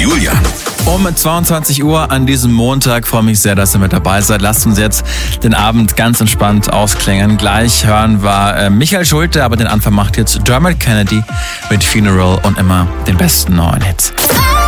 Julian. Um 22 Uhr an diesem Montag. Freue mich sehr, dass ihr mit dabei seid. Lasst uns jetzt den Abend ganz entspannt ausklingen. Gleich hören wir Michael Schulte, aber den Anfang macht jetzt Dermot Kennedy mit Funeral und immer den besten neuen Hits.